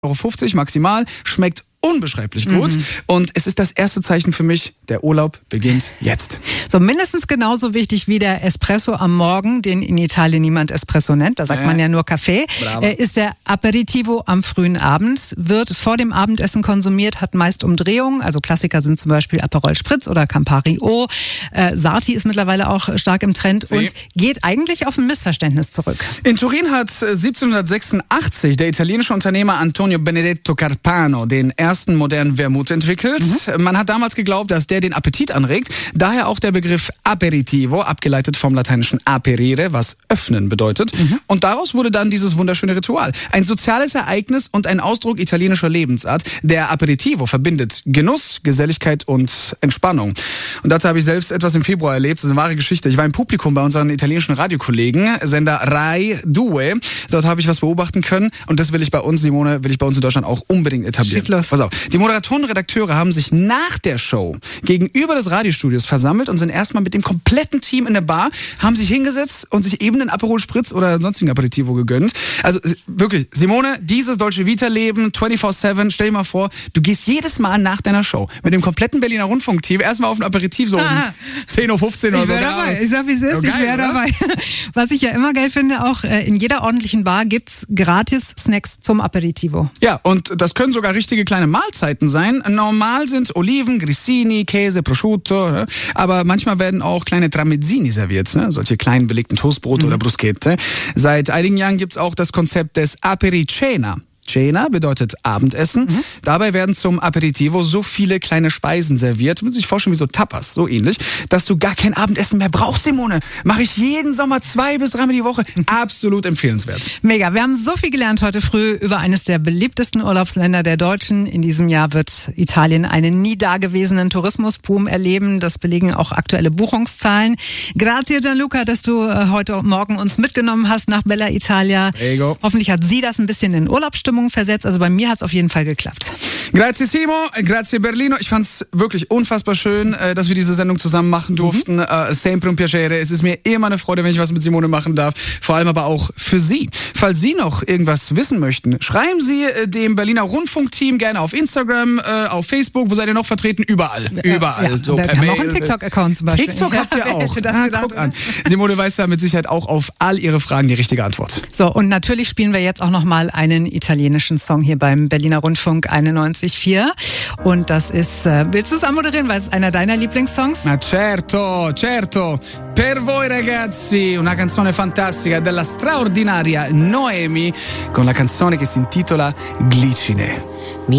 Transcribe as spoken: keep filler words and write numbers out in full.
Euro fünfzig maximal, schmeckt unbeschreiblich gut. Mhm. Und es ist das erste Zeichen für mich, der Urlaub beginnt jetzt. So mindestens genauso wichtig wie der Espresso am Morgen, den in Italien niemand Espresso nennt, da sagt äh. man ja nur Kaffee, äh, ist der Aperitivo am frühen Abend, wird vor dem Abendessen konsumiert, hat meist Umdrehungen, also Klassiker sind zum Beispiel Aperol Spritz oder Campari O. Äh, Sarti ist mittlerweile auch stark im Trend Sie. und geht eigentlich auf ein Missverständnis zurück. In Turin hat siebzehnhundertsechsundachtzig der italienische Unternehmer Antonio Benedetto Carpano den ersten modernen Vermouth entwickelt. Mhm. Man hat damals geglaubt, dass der den Appetit anregt. Daher auch der Begriff Aperitivo, abgeleitet vom lateinischen aperire, was öffnen bedeutet. Mhm. Und daraus wurde dann dieses wunderschöne Ritual. Ein soziales Ereignis und ein Ausdruck italienischer Lebensart. Der Aperitivo verbindet Genuss, Geselligkeit und Entspannung. Und dazu habe ich selbst etwas im Februar erlebt. Das ist eine wahre Geschichte. Ich war im Publikum bei unseren italienischen Radiokollegen, Sender Rai zwei. Dort habe ich was beobachten können. Und das will ich bei uns, Simone, will ich bei uns in Deutschland auch unbedingt etablieren. Schieß los. Pass auf. Die Moderatoren und Redakteure haben sich nach der Show gegenüber des Radiostudios versammelt und sind erstmal mit dem kompletten Team in der Bar, haben sich hingesetzt und sich eben einen Aperol Spritz oder sonstigen Aperitivo gegönnt. Also wirklich, Simone, dieses Deutsche Vita-Leben vierundzwanzig sieben, stell dir mal vor, du gehst jedes Mal nach deiner Show mit dem kompletten Berliner Rundfunk-Team erstmal auf ein Aperitif so um zehn Uhr fünfzehn oder ich so. Ich wäre dabei, ich sag wie es ist, so ich wäre dabei. Was ich ja immer geil finde, auch in jeder ordentlichen Bar gibt's gratis Snacks zum Aperitivo. Ja, und das können sogar richtige kleine Mahlzeiten sein. Normal sind Oliven, Grissini, Käse, Prosciutto, ne? Aber manchmal werden auch kleine Tramezzini serviert, ne? Solche kleinen belegten Toastbrote mhm. oder Bruschette. Seit einigen Jahren gibt's auch das Konzept des Apericena. Cena bedeutet Abendessen. Mhm. Dabei werden zum Aperitivo so viele kleine Speisen serviert, man muss sich vorstellen wie so Tapas, so ähnlich, dass du gar kein Abendessen mehr brauchst, Simone. Mache ich jeden Sommer zwei bis dreimal die Woche. Absolut empfehlenswert. Mega, wir haben so viel gelernt heute früh über eines der beliebtesten Urlaubsländer der Deutschen. In diesem Jahr wird Italien einen nie dagewesenen Tourismusboom erleben. Das belegen auch aktuelle Buchungszahlen. Grazie Gianluca, dass du heute Morgen uns mitgenommen hast nach Bella Italia. Ego. Hoffentlich hat sie das ein bisschen in Urlaubsstimmung versetzt. Also bei mir hat es auf jeden Fall geklappt. Grazie Simo, grazie Berlino. Ich fand es wirklich unfassbar schön, dass wir diese Sendung zusammen machen durften. Mhm. Uh, sempre un piacere. Es ist mir immer eine Freude, wenn ich was mit Simone machen darf. Vor allem aber auch für Sie. Falls Sie noch irgendwas wissen möchten, schreiben Sie dem Berliner Rundfunkteam gerne auf Instagram, uh, auf Facebook. Wo seid ihr noch vertreten? Überall. Überall. Ja, so wir per haben Mail. auch einen TikTok-Account zum Beispiel. TikTok habt ihr ja, auch. Das ah, guck an. Simone weiß da mit Sicherheit auch auf all Ihre Fragen die richtige Antwort. So, und natürlich spielen wir jetzt auch nochmal einen italienischen Song hier beim Berliner Rundfunk einundneunzig Komma vier. Und das ist, äh, willst du es anmoderieren, weil es ist einer deiner Lieblingssongs? Ma certo, certo. Per voi ragazzi, una canzone fantastica della straordinaria Noemi con la canzone che si intitola Glicine.